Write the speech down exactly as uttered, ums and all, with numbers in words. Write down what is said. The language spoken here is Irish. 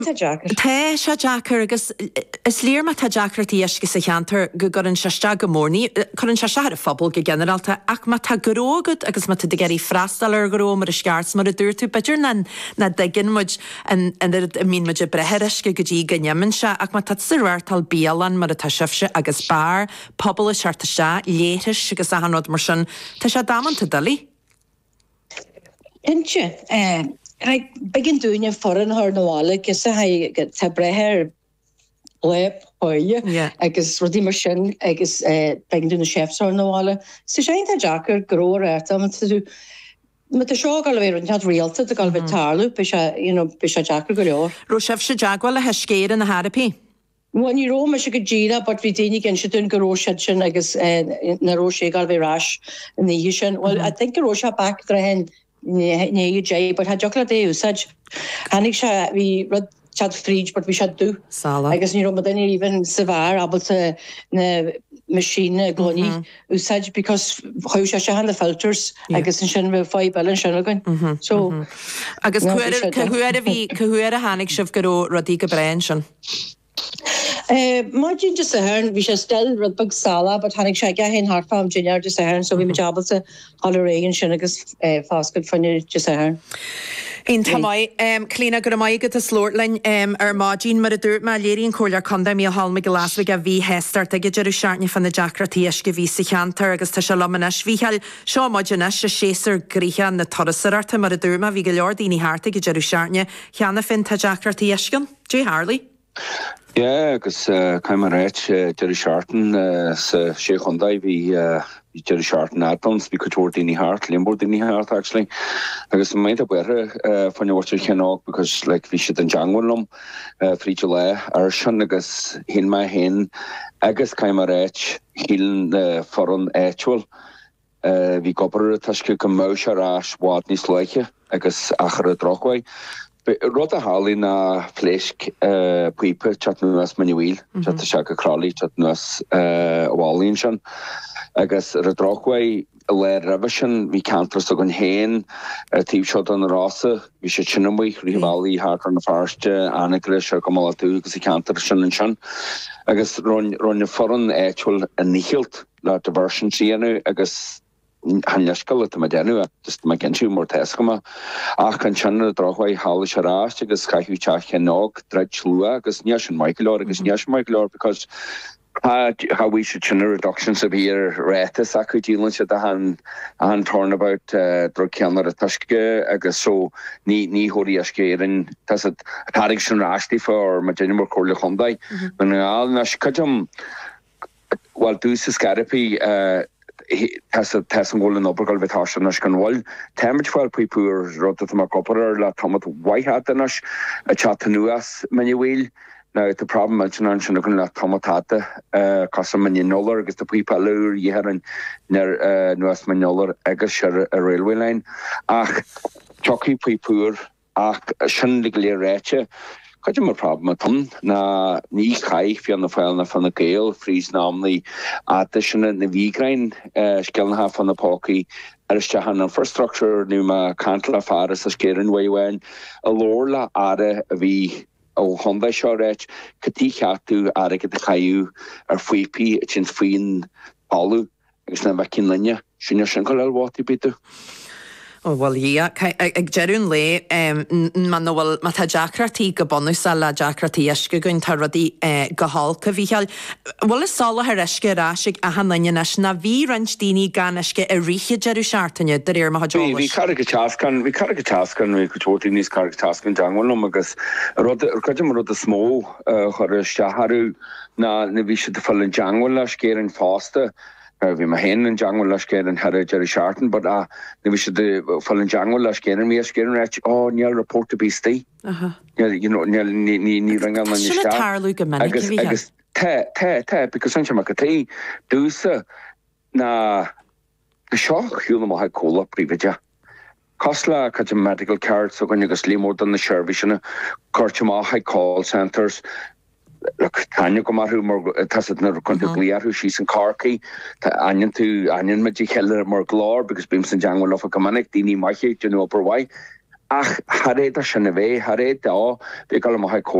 Tá Jackar. Tá se Jackar agus is léir ma tá Jackartí eisce sa cheantar go gur an seiste go mórní chun an seiste ar a fphobal go generalta ach ma tá gorógad agus ma tá de geirí freistal ar goró mar a sceart mar a dúirtú beidir na na dagin muid an mín muid a bretheir eisce go dtí ganneaman se ach ma tá saráirtal bíalan mar a tá sibse agus bar pobl a searta se léiris agus a hanod mar sin tá se dámanta dalí? Inse, eh Right, begin doing a foreign her noala, guess I get Tabraher lep or yeah, I guess Roddy Machine, I guess uh begin doing the chefs or noala. So shine the jacker grower at them to do but the show gal ver not realta the gal betarlu, bisha, you know, bisha jacker go. Ro chef se jagwal a heskeir in the harapi. When you roam she could gira, but we didn't again she didn't go roshan, I guess uh na roshe gal rash in the Yishan. Well, I think Rosha back there Nee, Jay, but had chocolate day, such. And I we read chat fridge, but we should do. Sala. I guess you know, but then even Savar able to the machine glony, such because how she had the filters. I guess in Shannon five balance Shannon. So I guess whoever we whoever Hanik should go Radica Branson. Uh, Martin just a hern, we should still read big sala, but Hanik Shagga in hard farm junior just a hern, so we may be able to holler Reagan Shinnagus uh fast good fun just a hern. In Tamai, um, Cleana go mai get a slortline, um, ar Margin mar a dúirt ma léiríonn cóilear conda mí a hall me glasvig a bhí hestart ag idir seartne fan na Jackartí eisce bhí sa cheantar agus tá se lomanis bhí heil seo maidinis a séasar gríche na torasararta mar a dúirt ma bhí go leor daoine harta ag idir seartne cheanna fin tá Jackartí eiscean. Jay Harley? Yeah, because uh, came on reach uh, Jerry Sharton, uh, so Sheikh Hyundai, we uh, Jerry Sharton add-ons, we could work in the heart, Limbo in the heart actually. I guess mind up better uh, for the watcher cannot because like we should in Janglum, uh, free July, or Shun, I guess in my hand, I guess came on reach, healing uh, foreign actual. Uh, we got a Tashkil Kamosha Rash, Watney Slake, I guess Achara Drogway. Rota Harley na flesk uh pipe chat nuas manuel chat shaka crawley chat nuas uh wallinshan I guess redrockway le revision we can't trust on hen a team shot on the rasa we should chinamwe rivali hard on the first and a grish or kamala too because he can't trust and shun I guess run run the foreign actual annihilt not the version see I guess Hanyaskal at Madenu, just my Genchu more Tescoma. Ach can channel Drogway Halish Harash, because Kahu Chachanog, Dredge Lua, because Nyash and Michael or because Nyash Michael because uh, how we should channel reductions of here, Retis, Akujilans at the hand and turn about Drokiana Tushka, I guess so ni ni Horiaske and Tasset Tariction Rashti for Majenimor Corle Hyundai. When all Nashkajum well do Siscarapi, uh, has a test and goal in upper with Hash and Ashkan Wall. Temperature well poor rota to Macopper, La Tomat White hat and Ash, a Chatanuas manual. Now the problem mentioned on looking at Tomatata, uh, Custom and Yanoller, against the people lure you had in near uh, Nuas Manoller, Egger a railway line. Ach, Chucky poor, ach, a shindigly recha. Got you more problem at home. Na ni kai fi on the file na van the gale freeze normally addition in the V-grind uh skillen half on the pocky Aristahan infrastructure numa cantla faris as gerin way when a lorla ada vi o Honda shorech kati chatu ada get the kayu or fweepy it's in fween alu agus na back in linya shinya shankal wati bitu. Oh, well, yeah, ag gerún le, man no well, ma ta Jackartí go bonus a la Jackartí eisce goin ta rudi go halka vi hal. Well, is sala her eisce rashig a hananya nesh na vi ranchtini gan eisce a riche geru shartanya der ir ma ha jolish. Vi carrig a taskan, vi carrig a taskan, vi could work in this carrig taskan jangwal no magas. Rod, rkajam rod a small, har a shaharu na ne vi should fall in jangwal lash gerin faster. Uh, we hen and Jangle Lashker and had a Jerry Sharton, but uh, we should fall in Jangle Lashker and we are scared and oh, near report to be stay. Uh huh. You know, near ni ni ni ring on the star. I guess, I guess, te te te because I'm Makati do so na the shock you know how cool up private. Costla cut a medical card so when you go slim more than the service and a Korchama high call centers. Look, Tanya go maru more tasset never contact who she's in Corky, Onion to Onion Magic Heller more glor because Beams and Jangle of a Kamanic, Dini Machi, you know, upper way. ach har réidir sin a bvé har réit á be gal mai